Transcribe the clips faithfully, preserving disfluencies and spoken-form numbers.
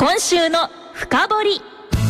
今週の深掘り。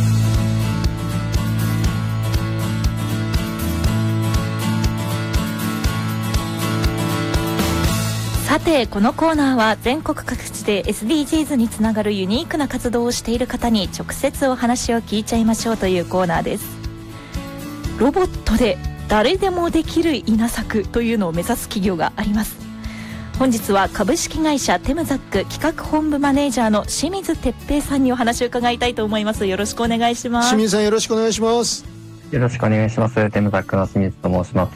さて、このコーナーは全国各地で エスディージーズ につながるユニークな活動をしている方に直接お話を聞いちゃいましょうというコーナーです。ロボットで誰でもできる稲作というのを目指す企業があります。本日は株式会社テムザック企画本部マネージャーの清水哲平さんにお話を伺いたいと思います。よろしくお願いします。 清水さん、よろしくお願いします。 よろしくお願いします。テムザックの清水と申します。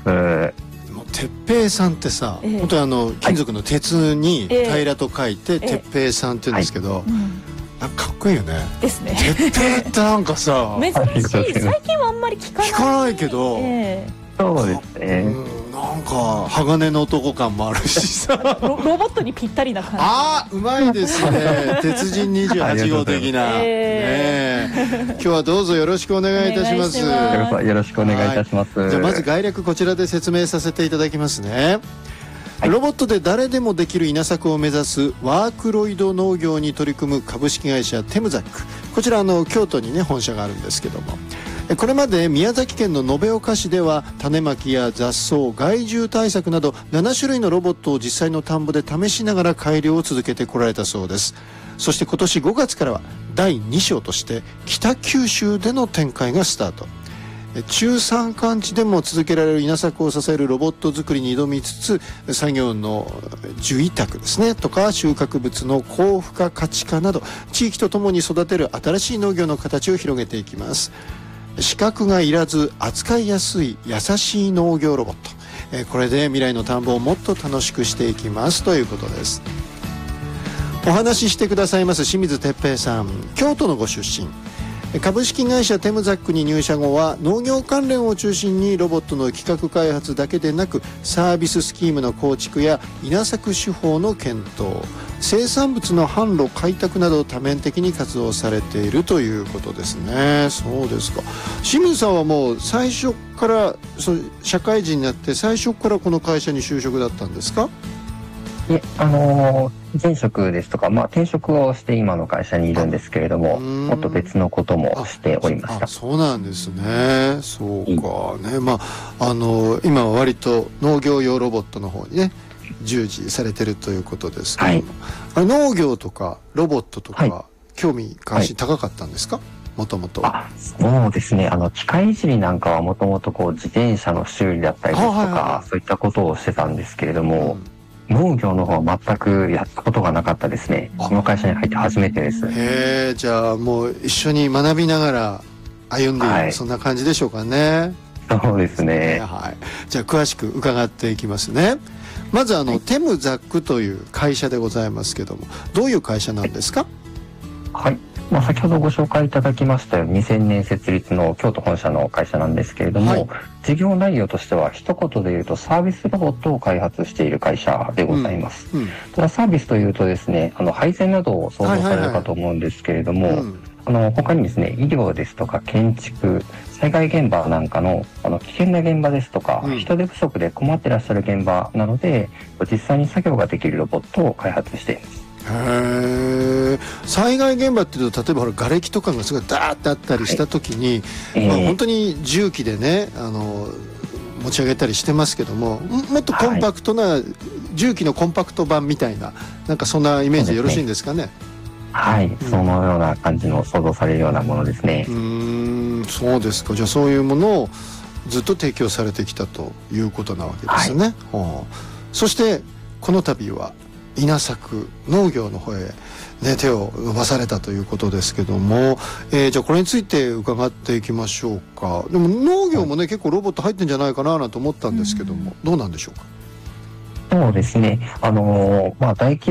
哲平さんってさ、ええ、本当にあの金属の鉄に平らと書いて、ええ、哲平さんって言うんですけど、ええ、なんかかっこいいよね。 ですね。 哲平ってなんかさ珍しい。最近はあんまり聞かない。 聞かないけど、 ええ、そうですね。 うん、なんか鋼の男感もあるしさロ, ロボットにぴったりな感じ。 あー、うまいですね。鉄人にじゅうはち号的な、えー、ね、今日はどうぞよろしくお願いいたします。 よろしくお願いいたします。 じゃあまず概略こちらで説明させていただきますね。はい、ロボットで誰でもできる稲作を目指すワークロイド農業に取り組む株式会社テムザック、こちらあの京都にね本社があるんですけども、これまで宮崎県の延岡市では種まきや雑草、害獣対策などなな種類のロボットを実際の田んぼで試しながら改良を続けてこられたそうです。そして今年ごがつからはだいに章として北九州での展開がスタート。中山間地でも続けられる稲作を支えるロボット作りに挑みつつ、作業の受委託ですねとか収穫物の高付加価値化など地域とともに育てる新しい農業の形を広げていきます。資格がいらず扱いやすい優しい農業ロボット、えー、これで未来の田んぼをもっと楽しくしていきますということです。お話ししてくださいます清水哲平さん、京都のご出身。株式会社テムザックに入社後は農業関連を中心にロボットの企画開発だけでなくサービススキームの構築や稲作手法の検討、生産物の販路開拓など多面的に活動されているということですね。そうですか。清水さんはもう最初からそう社会人になって最初からこの会社に就職だったんですか？ いえ、あのー、前職ですとか、まあ、転職をして今の会社にいるんですけれども、もっと別のこともしておりました。 あ、そうなんですね。そうかね。まあ、あのー、今は割と農業用ロボットの方にね従事されてるということですけども、はい、あれ農業とかロボットとか、はい、興味関心高かったんですか？もともと。 あ、そうですね。あの機械いじりなんかはもともとこう自転車の修理だったりですとか、はいはい、そういったことをしてたんですけれども、うん、農業の方は全くやったことがなかったですね。この会社に入って初めてです。 へえ、じゃあもう一緒に学びながら歩んでいる、はい、そんな感じでしょうかね。 そうですね。 はい。じゃあ詳しく伺っていきますね。まずあの、はい、テムザックという会社でございますけども、どういう会社なんですか？ はい、まあ、先ほどご紹介いただきましたようににせんねん設立の京都本社の会社なんですけれども、はい、事業内容としては一言で言うとサービスロボットを開発している会社でございます。うんうん、ただサービスというとですね、あの配膳などを想像されるかと思うんですけれども、はいはいはい、うん、あの他にですね、医療ですとか建築、災害現場なんかの、あの危険な現場ですとか、うん、人手不足で困ってらっしゃる現場なので実際に作業ができるロボットを開発しています。 へー。災害現場っていうと例えばほら瓦礫とかがすごいダーッてあったりした時に、はい、まあ、本当に重機でねあの持ち上げたりしてますけども、もっとコンパクトな、はい、重機のコンパクト版みたいな、なんかそんなイメージでよろしいんですかね？ はい、うん、そのような感じの想像されるようなものですね。 うーん、そうですか。じゃあそういうものをずっと提供されてきたということなわけですね。はい、はあ、そしてこの度は稲作農業の方へ、ね、手を伸ばされたということですけども、えー、じゃあこれについて伺っていきましょうか。でも農業もね、はい、結構ロボット入ってんじゃないかななんて思ったんですけども、どうなんでしょうか？ そうですね、あのーまあ大規